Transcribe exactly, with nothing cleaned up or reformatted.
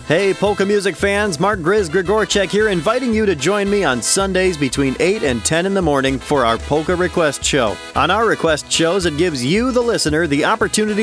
Hey, polka music fans, Mark Grizz Grigorchek here, inviting you to join me on Sundays between eight and ten in the morning for our Polka Request Show. On our request shows, it gives you, the listener, the opportunity